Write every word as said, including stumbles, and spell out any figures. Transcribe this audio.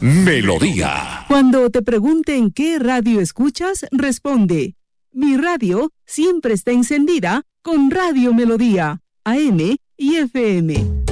Melodía. Cuando te pregunten qué radio escuchas, responde: mi radio siempre está encendida con Radio Melodía, A M y F M.